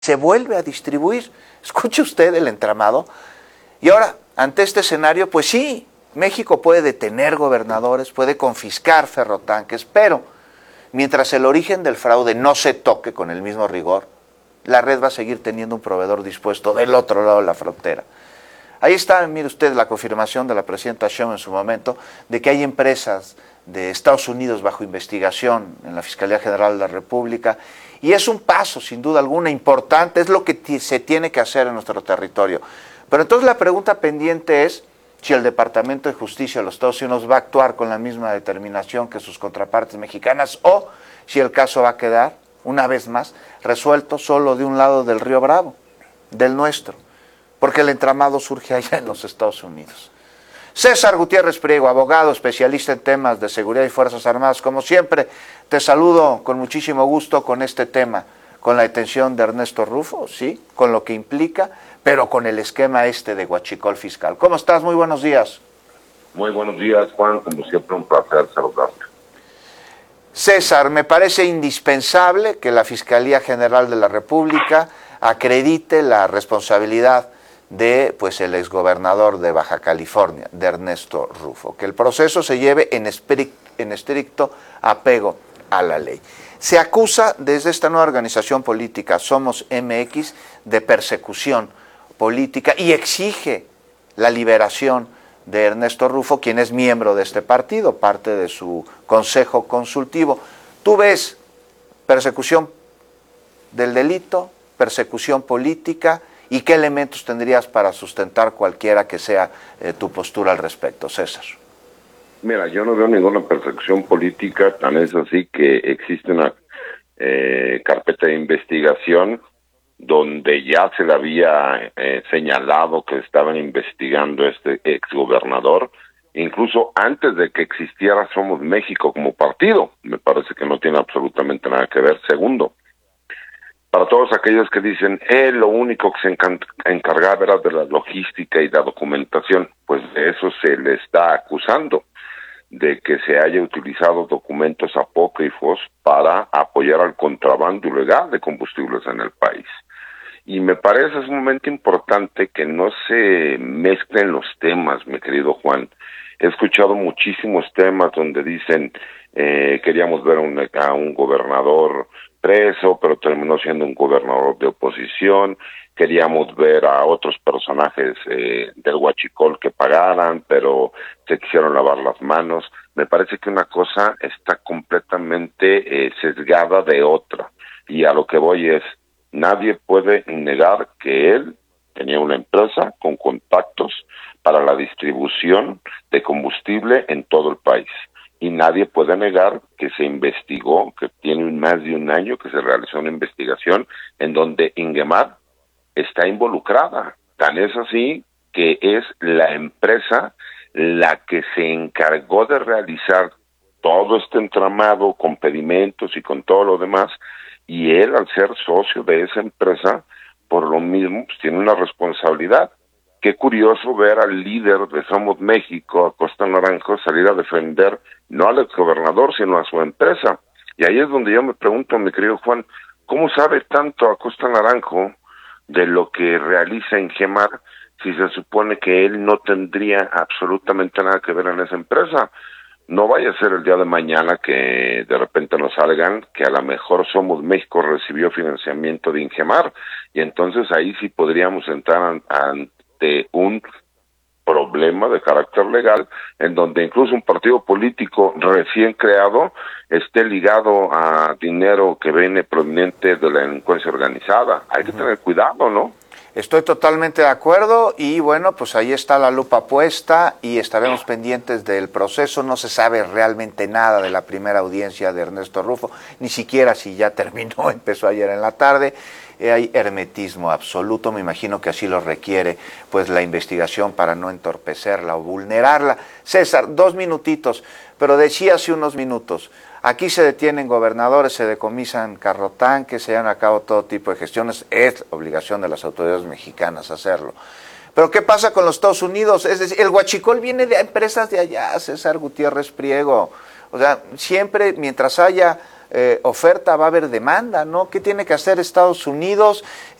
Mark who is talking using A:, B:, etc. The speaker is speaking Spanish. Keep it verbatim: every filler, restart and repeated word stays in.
A: se vuelve a distribuir. Escuche usted el entramado. Y ahora, ante este escenario, pues sí, México puede detener gobernadores, puede confiscar ferrotanques, pero mientras el origen del fraude no se toque con el mismo rigor, la red va a seguir teniendo un proveedor dispuesto del otro lado de la frontera. Ahí está, mire usted, la confirmación de la presidenta Sheinbaum en su momento de que hay empresas de Estados Unidos bajo investigación en la Fiscalía General de la República, y es un paso, sin duda alguna, importante, es lo que se tiene que hacer en nuestro territorio. Pero entonces la pregunta pendiente es si el Departamento de Justicia de los Estados Unidos va a actuar con la misma determinación que sus contrapartes mexicanas, o si el caso va a quedar, una vez más, resuelto solo de un lado del río Bravo, del nuestro, porque el entramado surge allá en los Estados Unidos. César Gutiérrez Priego, abogado, especialista en temas de seguridad y Fuerzas Armadas. Como siempre, te saludo con muchísimo gusto con este tema, con la detención de Ernesto Rufo, sí, con lo que implica, pero con el esquema este de huachicol fiscal. ¿Cómo estás? Muy buenos días.
B: Muy buenos días, Juan. Como siempre, un placer saludarte.
A: César, me parece indispensable que la Fiscalía General de la República acredite la responsabilidad de pues el exgobernador de Baja California, de Ernesto Rufo, que el proceso se lleve en, estric, en estricto apego a la ley. Se acusa desde esta nueva organización política, Somos M X, de persecución política y exige la liberación de Ernesto Rufo, quien es miembro de este partido, parte de su consejo consultivo. ¿Tú ves persecución del delito, persecución política? ¿Y qué elementos tendrías para sustentar cualquiera que sea eh, tu postura al respecto, César?
B: Mira, yo no veo ninguna persecución política, tan es así que existe una eh, carpeta de investigación donde ya se le había eh, señalado que estaban investigando a este exgobernador, incluso antes de que existiera Somos México como partido. Me parece que no tiene absolutamente nada que ver. Segundo, para todos aquellos que dicen, él lo único que se encargaba era de la logística y la documentación, pues de eso se le está acusando, de que se haya utilizado documentos apócrifos para apoyar al contrabando ilegal de combustibles en el país. Y me parece sumamente importante que no se mezclen los temas, mi querido Juan. He escuchado muchísimos temas donde dicen, eh, queríamos ver a un, a un gobernador preso, pero terminó siendo un gobernador de oposición. Queríamos ver a otros personajes eh, del huachicol que pagaran, pero se quisieron lavar las manos. Me parece que una cosa está completamente eh, sesgada de otra. Y a lo que voy es, nadie puede negar que él tenía una empresa con contactos para la distribución de combustible en todo el país. Y nadie puede negar que se investigó, que tiene más de un año que se realizó una investigación en donde Ingemar está involucrada. Tan es así que es la empresa la que se encargó de realizar todo este entramado con pedimentos y con todo lo demás, y él, al ser socio de esa empresa, por lo mismo, pues, tiene una responsabilidad. Qué curioso ver al líder de Somos México, Acosta Naranjo, salir a defender no al exgobernador, sino a su empresa. Y ahí es donde yo me pregunto, mi querido Juan, ¿cómo sabe tanto Acosta Naranjo de lo que realiza Ingemar si se supone que él no tendría absolutamente nada que ver en esa empresa? No vaya a ser el día de mañana que de repente nos salgan que a lo mejor Somos México recibió financiamiento de Ingemar, y entonces ahí sí podríamos entrar ante un problema de carácter legal, en donde incluso un partido político recién creado esté ligado a dinero que viene proveniente de la delincuencia organizada. Hay que tener cuidado, ¿no?
A: Estoy totalmente de acuerdo y bueno, pues ahí está la lupa puesta y estaremos pendientes del proceso. No se sabe realmente nada de la primera audiencia de Ernesto Rufo, ni siquiera si ya terminó, empezó ayer en la tarde. Eh, hay hermetismo absoluto, me imagino que así lo requiere pues la investigación para no entorpecerla o vulnerarla. César, dos minutitos, pero decía hace unos minutos, aquí se detienen gobernadores, se decomisan carrotanques, se llevan a cabo todo tipo de gestiones, es obligación de las autoridades mexicanas hacerlo. Pero ¿qué pasa con los Estados Unidos? Es decir, el huachicol viene de empresas de allá, César Gutiérrez Priego. O sea, siempre mientras haya eh, oferta va a haber demanda, ¿no? ¿Qué tiene que hacer Estados Unidos?